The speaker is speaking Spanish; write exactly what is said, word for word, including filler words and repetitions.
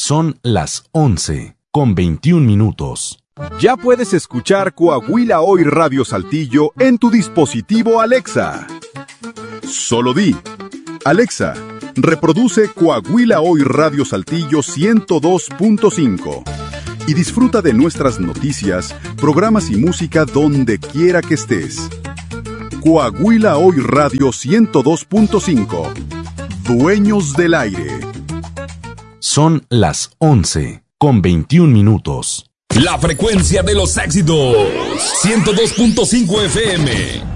Son las once con veintiún minutos. Ya puedes escuchar Coahuila Hoy Radio Saltillo en tu dispositivo Alexa. Solo di: Alexa, reproduce Coahuila Hoy Radio Saltillo ciento dos punto cinco y disfruta de nuestras noticias, programas y música donde quiera que estés. Coahuila Hoy Radio ciento dos punto cinco. Dueños del aire. Son las once con veintiún minutos. La frecuencia de los éxitos. ciento dos punto cinco F M.